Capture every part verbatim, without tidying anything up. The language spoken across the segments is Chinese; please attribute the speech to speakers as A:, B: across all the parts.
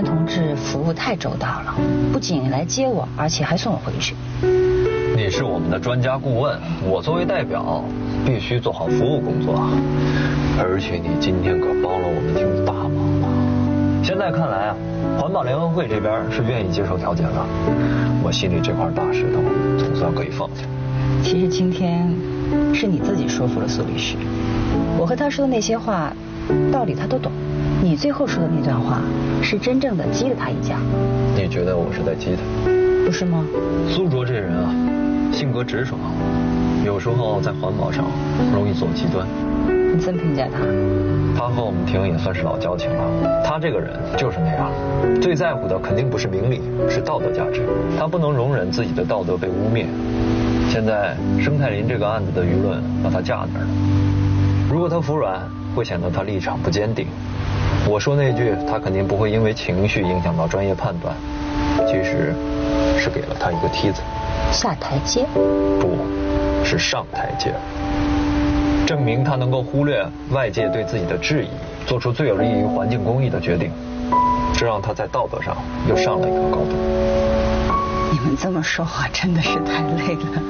A: 官同志服务太周到了，不仅来接我，而且还送我回去。
B: 你是我们的专家顾问，我作为代表必须做好服务工作。而且你今天可帮了我们挺大忙的。现在看来啊，环保联合会这边是愿意接受调解的，我心里这块大石头总算可以放下。
A: 其实今天是你自己说服了苏律师，我和他说的那些话，道理他都懂。你最后说的那段话，是真正的激了他一下。
B: 你觉得我是在激他？
A: 不是吗？
B: 苏卓这人啊，性格直爽，有时候在环保上容易走极端。
A: 你这么评价他？
B: 他和我们庭也算是老交情了。他这个人就是那样，最在乎的肯定不是名利，是道德价值。他不能容忍自己的道德被污蔑。现在生态林这个案子的舆论把他架那儿了，如果他服软，会显得他立场不坚定。我说那句，他肯定不会因为情绪影响到专业判断，其实是给了他一个梯子。
A: 下台阶？
B: 不是上台阶，证明他能够忽略外界对自己的质疑，做出最有利于环境公益的决定，这让他在道德上又上了一个高度。
A: 你们这么说话真的是太累了。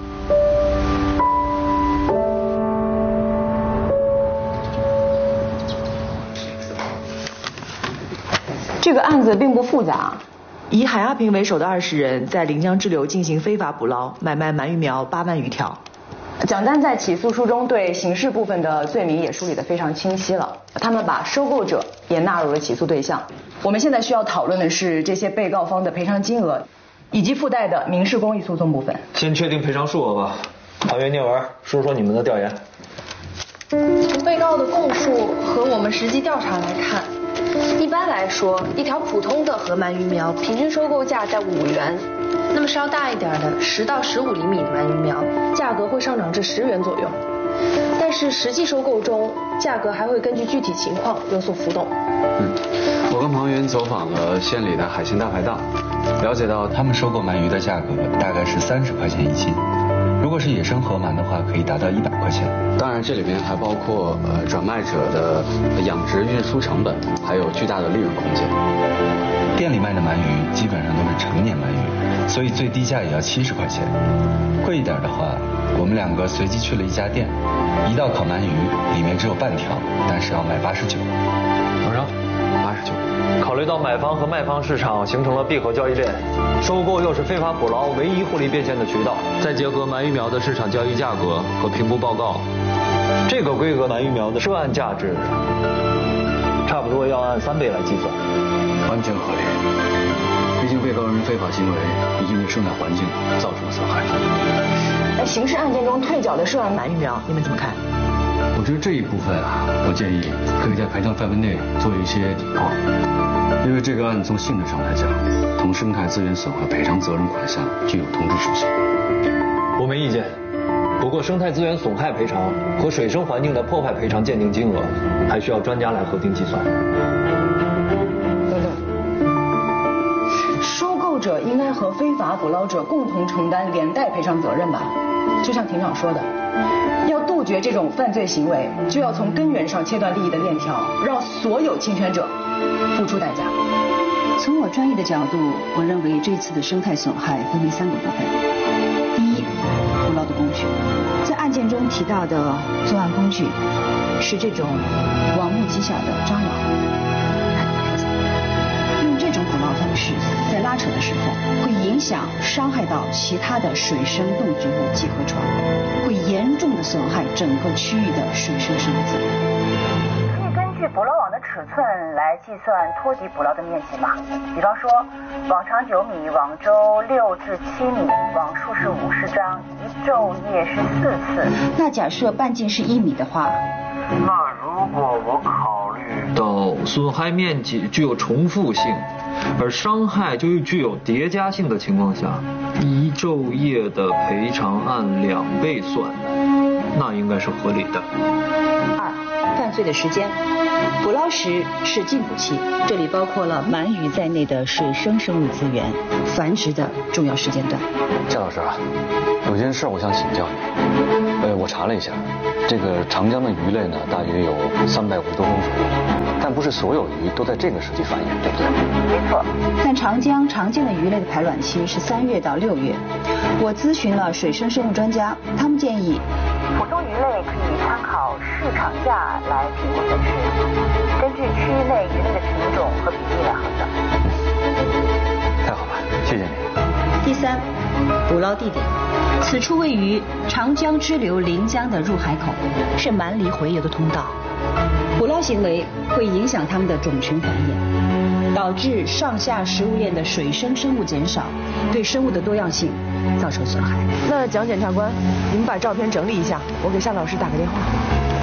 C: 这个案子并不复杂，以海阿平为首的二十人在临江支流进行非法捕捞、买卖鳗鱼苗八万余条。蒋丹在起诉书中对刑事部分的罪名也梳理得非常清晰了，他们把收购者也纳入了起诉对象。我们现在需要讨论的是这些被告方的赔偿金额，以及附带的民事公益诉讼部分。
B: 先确定赔偿数额吧。唐月念文，说说你们的调研。
D: 从被告的供述和我们实际调查来看，一般来说，一条普通的河鳗鱼苗平均收购价在五元，那么稍大一点的十到十五厘米的鳗鱼苗，价格会上涨至十元左右。但是实际收购中，价格还会根据具体情况有所浮动。
E: 嗯，我跟庞云走访了县里的海鲜大排档，了解到他们收购鳗鱼的价格大概是三十块钱一斤。如果是野生河鳗的话，可以达到一百块钱。当然，这里面还包括呃转卖者的养殖运输成本，还有巨大的利润空间。店里卖的鳗鱼基本上都是成年鳗鱼，所以最低价也要七十块钱。贵一点的话，我们两个随机去了一家店，一道烤鳗鱼里面只有半条，但是要卖八十九。
B: 多少？八十九。考虑到买方和卖方市场形成了闭合交易链，收购又是非法捕捞唯一获利变现的渠道，再结合鳗鱼苗的市场交易价格和评估报告，这个规格鳗鱼苗的涉案价值差不多要按三倍来计算，
E: 完全合理。毕竟被告人非法行为已经对生态环境造成了损害。
C: 在刑事案件中退缴的涉案鳗鱼苗，你们怎么看？
E: 我觉得这一部分啊，我建议可以在赔偿范围内做一些抵扣，因为这个案子从性质上来讲，同生态资源损害赔偿责任款项具有同质属性。
B: 我没意见，不过生态资源损害赔偿和水生环境的破坏赔偿鉴定金额，还需要专家来核定计算。
C: 等等，收购者应该和非法捕捞者共同承担连带赔偿责任吧？就像庭长说的，要杜绝这种犯罪行为，就要从根源上切断利益的链条，让所有侵权者付出代价。
A: 从我专业的角度，我认为这次的生态损害分为三个部分。第一，捕捞的工具，在案件中提到的作案工具是这种网目极小的张网，用这种捕捞方式在拉扯的时候，会影响伤害到其他的水生动植物及河床，会严重的损害整个区域的水生生物资源。
F: 可以根据捕捞网的尺寸来计算托底捕捞的面积嘛？比方说，网长九米，网周六至七米，网数是五十张，一昼夜是四次。
A: 那假设半径是一米的话，
B: 那如果我考虑到损害面积具有重复性，而伤害就具有叠加性的情况下，一昼夜的赔偿按两倍算，那应该是合理的。
A: 二，犯罪的时间，捕捞时是禁捕期，这里包括了鳗鱼在内的水生生物资源繁殖的重要时间段。
E: 夏老师啊，有件事我想请教你。呃，
B: 我查了一下，这个长江的鱼类呢，大约有三百五十多种左右，但不是所有鱼都在这个时期繁衍，对不对？
F: 没错，
A: 但长江常见的鱼类的排卵期是三月到六月。我咨询了水生生物专家，他们建议，
F: 普通鱼类可以参考市场价来评估损失，根据区域内鱼类的品种和比例来核算。
B: 太好了，谢谢你。
A: 第三，捕捞地点，此处位于长江支流临江的入海口，是蛮离洄游的通道。捕捞行为会影响它们的种群繁衍，导致上下食物链的水生生物减少，对生物的多样性造成损害。
C: 那蒋检察官，你们把照片整理一下，我给夏老师打个电话。